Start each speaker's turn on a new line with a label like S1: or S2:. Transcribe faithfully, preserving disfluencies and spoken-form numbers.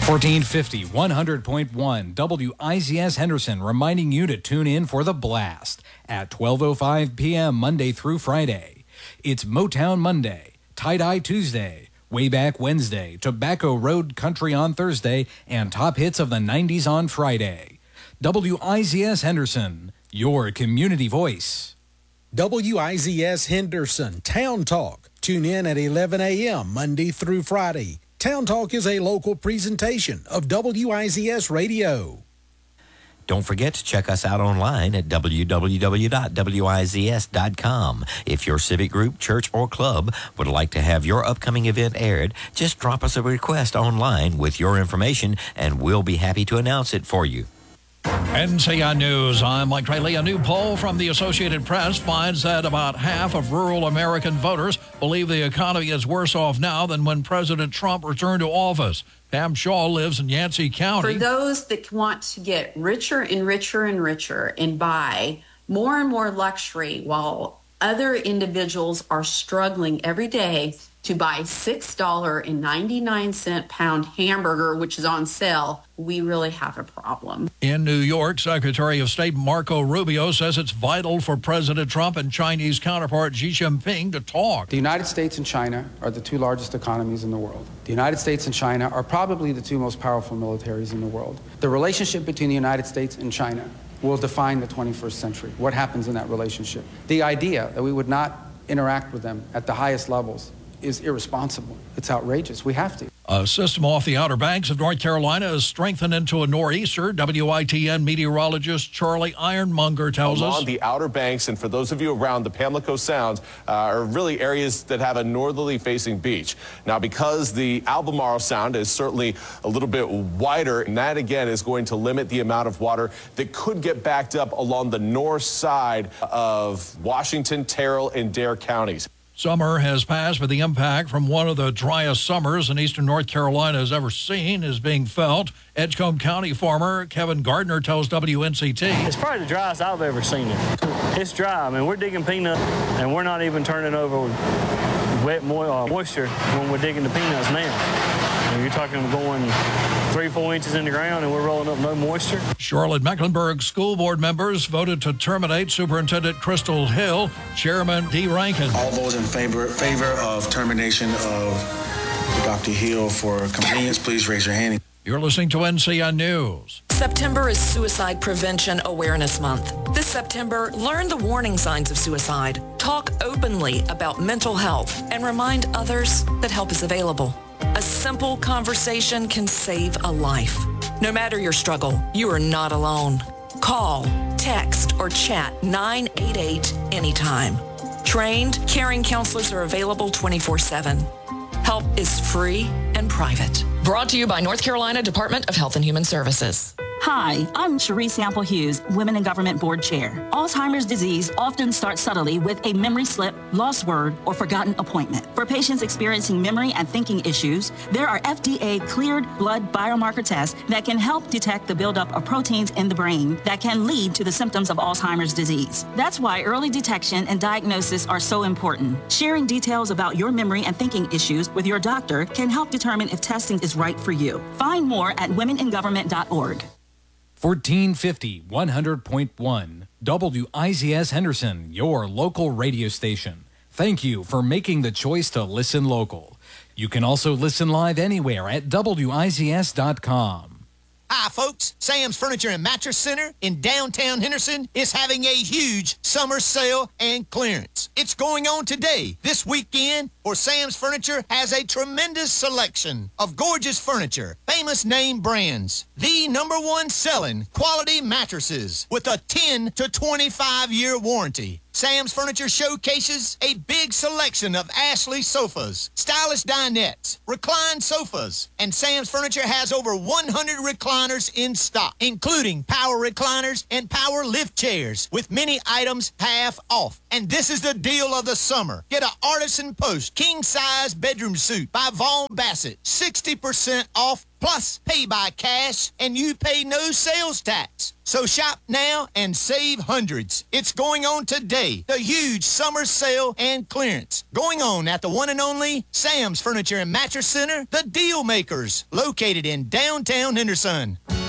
S1: fourteen fifty, one hundred point one W I Z S Henderson reminding you to tune in for The Blast at twelve oh five p.m. Monday through Friday. It's Motown Monday, Tie-Dye Tuesday, Way Back Wednesday, Tobacco Road Country on Thursday, and Top Hits of the nineties on Friday. W I Z S Henderson, your community voice.
S2: W I Z S Henderson Town Talk. Tune in at eleven a.m. Monday through Friday. Town Talk is a local presentation of W I Z S Radio.
S3: Don't forget to check us out online at w w w dot w i z s dot com. If your civic group, church, or club would like to have your upcoming event aired, just drop us a request online with your information, and we'll be happy to announce it for you.
S4: N C I News, I'm Mike Trayley. A new poll from the Associated Press finds that about half of rural American voters believe the economy is worse off now than when President Trump returned to office. Pam Shaw lives in Yancey County.
S5: For those that want to get richer and richer and richer and buy more and more luxury while other individuals are struggling every day to buy six dollars and ninety-nine cents pound hamburger, which is on sale, we really have a problem.
S4: In New York, Secretary of State Marco Rubio says it's vital for President Trump and Chinese counterpart Xi Jinping to talk.
S6: The United States and China are the two largest economies in the world. The United States and China are probably the two most powerful militaries in the world. The relationship between the United States and China will define the twenty-first century. What happens in that relationship? The idea that we would not interact with them at the highest levels is irresponsible. It's outrageous. We have to.
S4: A system off the Outer Banks of North Carolina is strengthened into a nor'easter. W I T N meteorologist Charlie Ironmonger tells
S7: Along
S4: us.
S7: Along the Outer Banks, and for those of you around the Pamlico Sound, uh, are really areas that have a northerly facing beach. Now, because the Albemarle Sound is certainly a little bit wider, and that again is going to limit the amount of water that could get backed up along the north side of Washington, Terrell, and Dare counties.
S4: Summer has passed, but the impact from one of the driest summers in eastern North Carolina has ever seen is being felt. Edgecombe County farmer Kevin Gardner tells W N C T.
S8: It's probably the driest I've ever seen it. It's dry. I mean, we're digging peanuts, and we're not even turning over wet mo- uh, moisture when we're digging the peanuts now. I mean, you're talking going three, four inches in the ground, and we're rolling up no moisture.
S4: Charlotte-Mecklenburg school board members voted to terminate Superintendent Crystal Hill, Chairman Dee Rankin.
S9: All those in favor favor of termination of Doctor Hill for convenience, please raise your hand.
S4: You're listening to N C I News.
S10: September is Suicide Prevention Awareness Month. This September, learn the warning signs of suicide, talk openly about mental health, and remind others that help is available. A simple conversation can save a life. No matter your struggle, you are not alone. Call, text, or chat nine eight eight anytime. Trained, caring counselors are available twenty-four seven. Help is free and private. Brought to you by North Carolina Department of Health and Human Services.
S11: Hi, I'm Cherie Sample Hughes, Women in Government Board Chair. Alzheimer's disease often starts subtly with a memory slip, lost word, or forgotten appointment. For patients experiencing memory and thinking issues, there are F D A-cleared blood biomarker tests that can help detect the buildup of proteins in the brain that can lead to the symptoms of Alzheimer's disease. That's why early detection and diagnosis are so important. Sharing details about your memory and thinking issues with your doctor can help determine if testing is right for you. Find more at women in government dot org.
S1: fourteen fifty, one hundred point one W I Z S Henderson, your local radio station. Thank you for making the choice to listen local. You can also listen live anywhere at W I Z S dot com.
S12: Hi, folks. Sam's Furniture and Mattress Center in downtown Henderson is having a huge summer sale and clearance. It's going on today, this weekend, for Sam's Furniture has a tremendous selection of gorgeous furniture, famous name brands, the number one selling quality mattresses with a ten to twenty-five year warranty. Sam's Furniture showcases a big selection of Ashley sofas, stylish dinettes, reclined sofas, and Sam's Furniture has over one hundred recliners in stock, including power recliners and power lift chairs, with many items half off. And this is the deal of the summer. Get an Artisan Post king-size bedroom suit by Vaughn Bassett. sixty percent off plus pay by cash, and you pay no sales tax. So shop now and save hundreds. It's going on today. The huge summer sale and clearance. Going on at the one and only Sam's Furniture and Mattress Center, the Deal Makers, located in downtown Henderson.